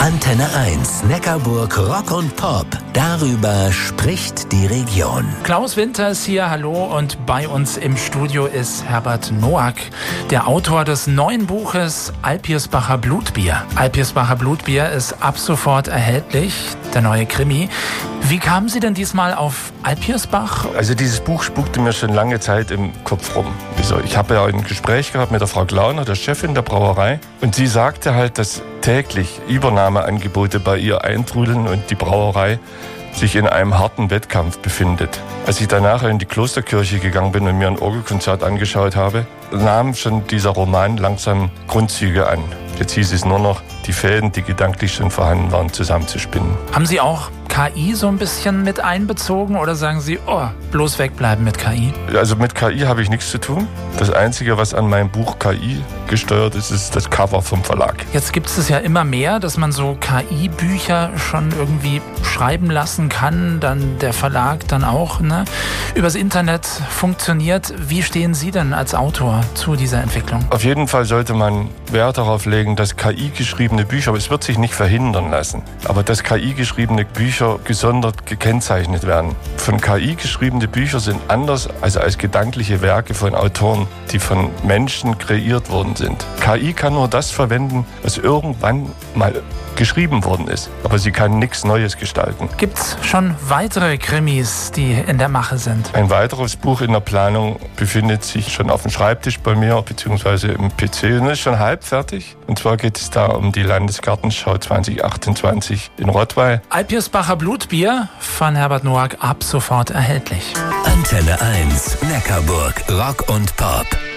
Antenne 1, Neckarburg Rock und Pop. Darüber spricht die Region. Klaus Winter ist hier, hallo, und bei uns im Studio ist Herbert Noack, der Autor des neuen Buches Alpirsbacher Blutbier. Alpirsbacher Blutbier ist ab sofort erhältlich, der neue Krimi. Wie kamen Sie denn diesmal auf Alpirsbach? Also dieses Buch spukte mir schon lange Zeit im Kopf rum. Ich habe ja ein Gespräch gehabt mit der Frau Glauner, der Chefin der Brauerei, und sie sagte halt, dass täglich Übernahmeangebote bei ihr eintrudeln und die Brauerei sich in einem harten Wettkampf befindet. Als ich danach in die Klosterkirche gegangen bin und mir ein Orgelkonzert angeschaut habe, nahm schon dieser Roman langsam Grundzüge an. Jetzt hieß es nur noch, die Fäden, die gedanklich schon vorhanden waren, zusammenzuspinnen. Haben Sie auch KI so ein bisschen mit einbezogen oder sagen Sie, bloß wegbleiben mit KI? Also mit KI habe ich nichts zu tun. Das Einzige, was an meinem Buch KI gesteuert ist, ist das Cover vom Verlag. Jetzt gibt es ja immer mehr, dass man so KI-Bücher schon irgendwie schreiben lassen kann, dann der Verlag dann auch, übers Internet funktioniert. Wie stehen Sie denn als Autor zu dieser Entwicklung? Auf jeden Fall sollte man Wert darauf legen, dass KI-geschriebene Bücher, aber es wird sich nicht verhindern lassen, aber dass KI-geschriebene Bücher gesondert gekennzeichnet werden. Von KI geschriebene Bücher sind anders als gedankliche Werke von Autoren, die von Menschen kreiert worden sind. KI kann nur das verwenden, was irgendwann mal geschrieben worden ist, aber sie kann nichts Neues gestalten. Gibt's schon weitere Krimis, die in der Mache sind? Ein weiteres Buch in der Planung befindet sich schon auf dem Schreibtisch bei mir, beziehungsweise im PC, und ist schon halb fertig. Und zwar geht es da um die Landesgartenschau 2028 in Rottweil. Alpirsbacher Blutbier von Herbert Noack ab sofort erhältlich. Antenne 1, Neckarburg Rock und Pop.